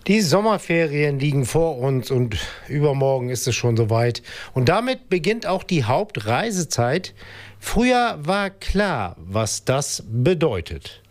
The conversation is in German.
Die Sommerferien liegen vor uns und übermorgen ist es schon soweit. Und damit beginnt auch die Hauptreisezeit. Früher war klar, was das bedeutet.